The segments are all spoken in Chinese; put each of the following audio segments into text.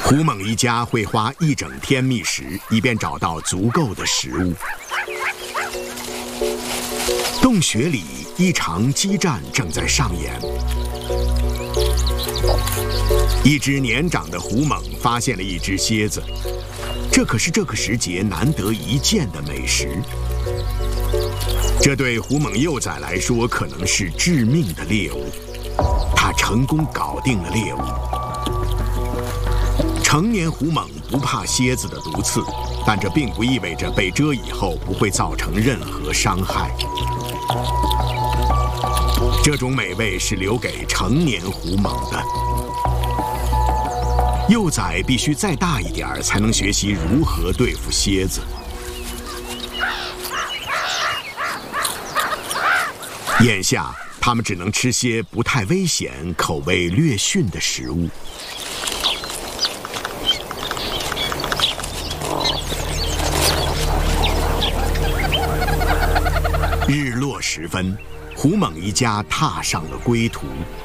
胡猛一家会花一整天觅食，以便找到足够的食物。洞穴里，一场激战正在上演。一只年长的胡猛发现了一只蝎子，这可是这个时节难得一见的美食。这对胡猛幼崽来说可能是致命的猎物，他成功搞定了猎物。成年胡猛不怕蝎子的毒刺，但这并不意味着被蛰以后不会造成任何伤害。这种美味是留给成年胡猛的。幼崽必须再大一点儿，才能学习如何对付蝎子。眼下，它们只能吃些不太危险、口味略逊的食物。日落时分，胡猛一家踏上了归途。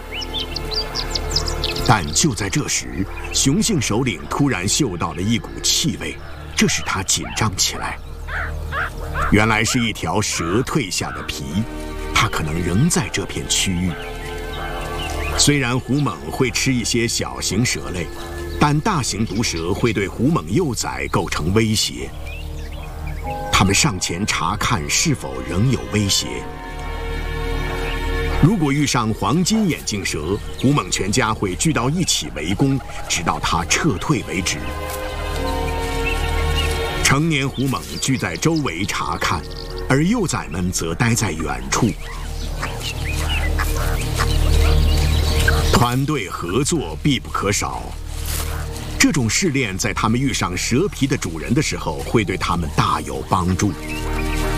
但就在这时，雄性首领突然嗅到了一股气味，这使他紧张起来。原来是一条蛇蜕下的皮，它可能仍在这片区域。虽然胡猛会吃一些小型蛇类，但大型毒蛇会对胡猛幼崽构成威胁。他们上前查看是否仍有威胁。如果遇上黄金眼镜蛇，胡猛全家会聚到一起围攻，直到它撤退为止。成年胡猛聚在周围查看，而幼崽们则待在远处。团队合作必不可少。这种试炼在他们遇上蛇皮的主人的时候，会对他们大有帮助。